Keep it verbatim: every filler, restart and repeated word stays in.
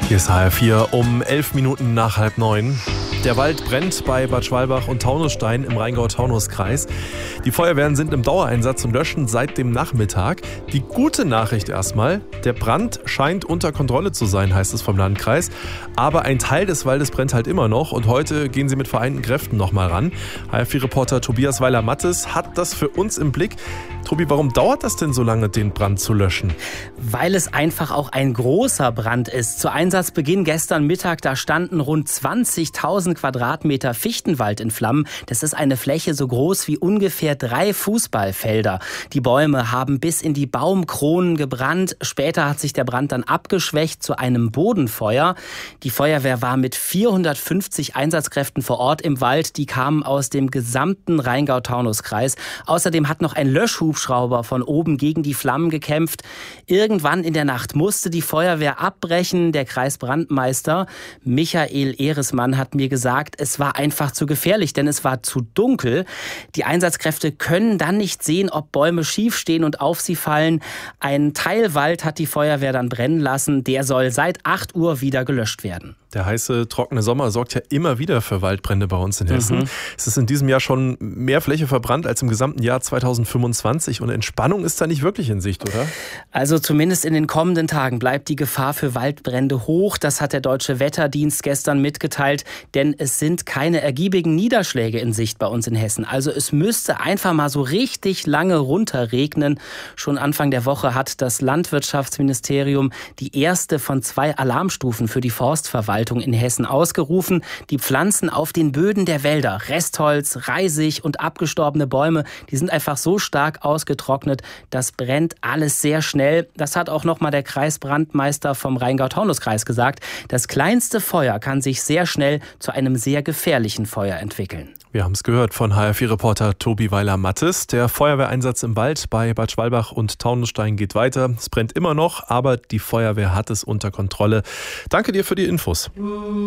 Hier ist H R vier um elf Minuten nach halb neun. Der Wald brennt bei Bad Schwalbach und Taunusstein im Rheingau-Taunus-Kreis. Die Feuerwehren sind im Dauereinsatz und löschen seit dem Nachmittag. Die gute Nachricht erstmal, der Brand scheint unter Kontrolle zu sein, heißt es vom Landkreis. Aber ein Teil des Waldes brennt halt immer noch und heute gehen sie mit vereinten Kräften nochmal ran. H R vier-Reporter Tobias Weiler-Mattes hat das für uns im Blick. Tobi, warum dauert das denn so lange, den Brand zu löschen? Weil es einfach auch ein großer Brand ist. Zu Einsatzbeginn gestern Mittag, da standen rund zwanzigtausend Quadratmeter Fichtenwald in Flammen. Das ist eine Fläche so groß wie ungefähr drei Fußballfelder. Die Bäume haben bis in die Baumkronen gebrannt. Später hat sich der Brand dann abgeschwächt zu einem Bodenfeuer. Die Feuerwehr war mit vierhundertfünfzig Einsatzkräften vor Ort im Wald. Die kamen aus dem gesamten Rheingau-Taunus-Kreis. Außerdem hat noch ein Löschhubschrauber von oben gegen die Flammen gekämpft. Irgendwann in der Nacht musste die Feuerwehr abbrechen. Der Kreisbrandmeister Michael Ehresmann hat mir gesagt, es war einfach zu gefährlich, denn es war zu dunkel. Die Einsatzkräfte können dann nicht sehen, ob Bäume schief stehen und auf sie fallen. Ein Teil Wald hat die Feuerwehr dann brennen lassen. Der soll seit acht Uhr wieder gelöscht werden. Der heiße, trockene Sommer sorgt ja immer wieder für Waldbrände bei uns in Hessen. Mhm. Es ist in diesem Jahr schon mehr Fläche verbrannt als im gesamten Jahr zweitausendfünfundzwanzig und Entspannung ist da nicht wirklich in Sicht, oder? Also zumindest in den kommenden Tagen bleibt die Gefahr für Waldbrände hoch. Das hat der Deutsche Wetterdienst gestern mitgeteilt, denn es sind keine ergiebigen Niederschläge in Sicht bei uns in Hessen. Also es müsste einfach mal so richtig lange runterregnen. Schon Anfang der Woche hat das Landwirtschaftsministerium die erste von zwei Alarmstufen für die Forstverwaltung in Hessen ausgerufen. Die Pflanzen auf den Böden der Wälder, Restholz, Reisig und abgestorbene Bäume, die sind einfach so stark ausgetrocknet, das brennt alles sehr schnell. Das hat auch nochmal der Kreisbrandmeister vom Rheingau-Taunus-Kreis gesagt. Das kleinste Feuer kann sich sehr schnell zu einem sehr gefährlichen Feuer entwickeln. Wir haben es gehört von H R vier-Reporter Tobi Weiler-Mattes. Der Feuerwehreinsatz im Wald bei Bad Schwalbach und Taunusstein geht weiter. Es brennt immer noch, aber die Feuerwehr hat es unter Kontrolle. Danke dir für die Infos.